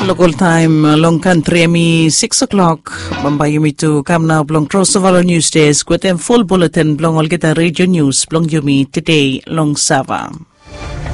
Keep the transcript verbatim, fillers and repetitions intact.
Local time, uh, long country, mi six o'clock. Bambayo mi to come now, blong Crossover News Days. With them full bulletin, blong all get a radio news, blong you me today, long Sava.